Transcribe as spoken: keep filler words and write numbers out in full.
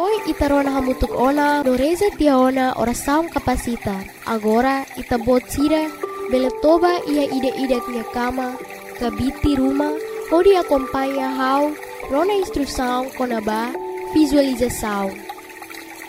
Noi itarona hamutuk ona no reza tiaona oração capacita. Agora itabot sira beletoba ia ide-ide minha cama, kabiti rumah, pode acompanhar how rona instrução konaba visualização.